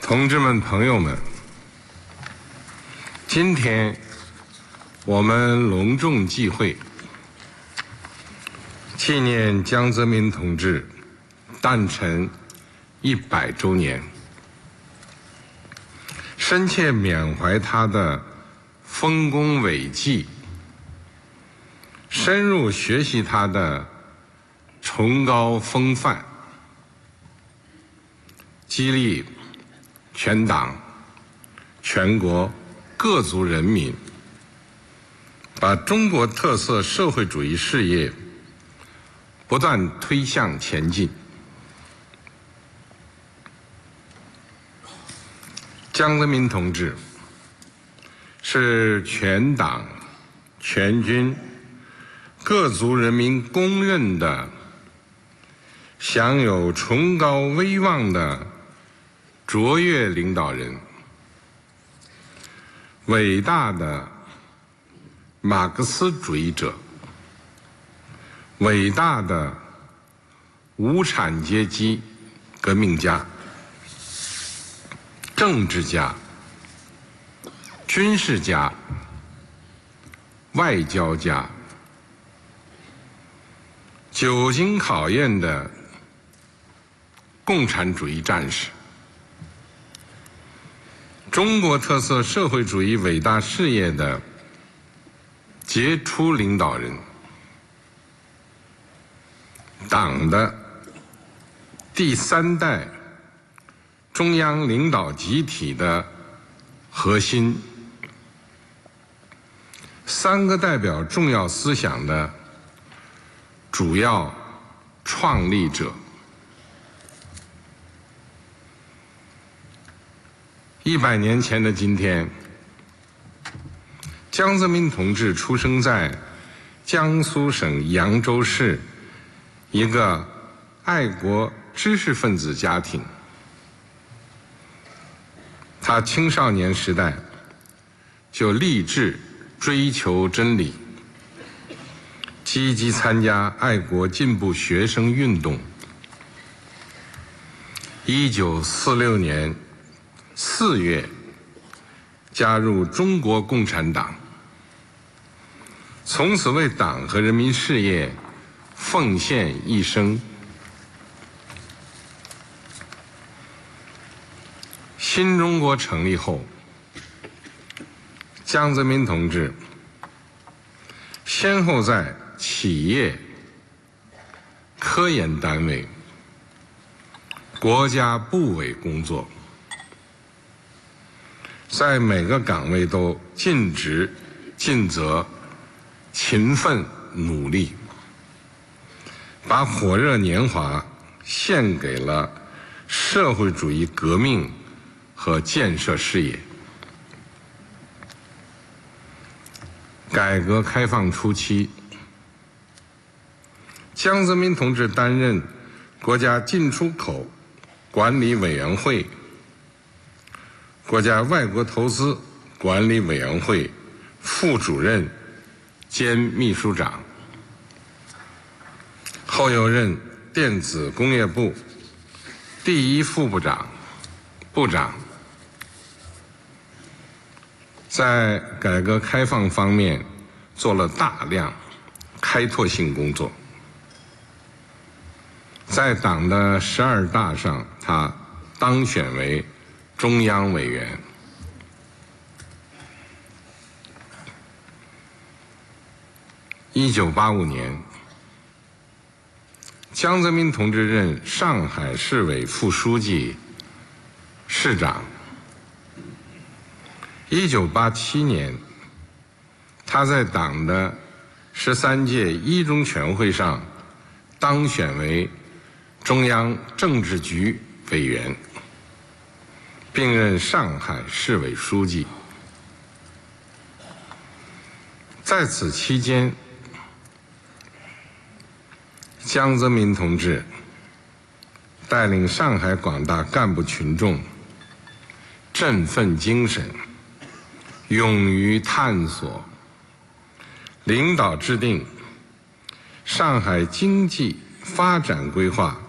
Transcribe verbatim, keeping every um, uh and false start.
同志们、朋友们，今天我们隆重祭会，纪念江泽民同志诞辰一百周年，深切缅怀他的丰功伟绩，深入学习他的崇高风范，激励全党、全国各族人民把中国特色社会主义事业不断推向前进。江泽民同志是全党、全军、各族人民公认的享有崇高威望的卓越领导人，伟大的马克思主义者，伟大的无产阶级革命家、政治家、军事家、外交家，久经考验的共产主义战士，中国特色社会主义伟大事业的杰出领导人，党的第三代中央领导集体的核心，三个代表重要思想的主要创立者。一百年前的今天，江泽民同志出生在江苏省扬州市一个爱国知识分子家庭。他青少年时代就立志追求真理，积极参加爱国进步学生运动。一九四六年四月，加入中国共产党，从此为党和人民事业奉献一生。新中国成立后，江泽民同志先后在企业、科研单位、国家部委工作，在每个岗位都尽职尽责、勤奋努力，把火热年华献给了社会主义革命和建设事业。改革开放初期，江泽民同志担任国家进出口管理委员会、国家外国投资管理委员会副主任兼秘书长，后又任电子工业部第一副部长、部长。在改革开放方面做了大量开拓性工作。在党的十二大上，他当选为中央委员。一九八五年，江泽民同志任上海市委副书记、市长。一九八七年，他在党的十三届一中全会上当选为中央政治局委员，并任上海市委书记。在此期间，江泽民同志带领上海广大干部群众振奋精神，勇于探索，领导制定上海经济发展规划